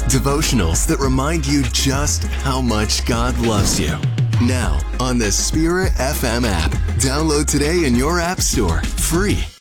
Devotionals that remind you just how much God loves you. Now on the Spirit FM app. Download today in your app store. Free.